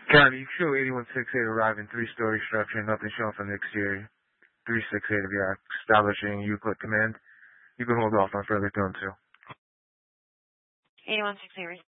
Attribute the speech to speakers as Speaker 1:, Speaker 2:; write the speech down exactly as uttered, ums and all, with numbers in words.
Speaker 1: County, you show eighty-one sixty-eight arrive in three-story structure, nothing shown from the exterior. three sixty-eight of you are establishing Euclid command. You can hold off on further tone two.
Speaker 2: eighty-one sixty-eight.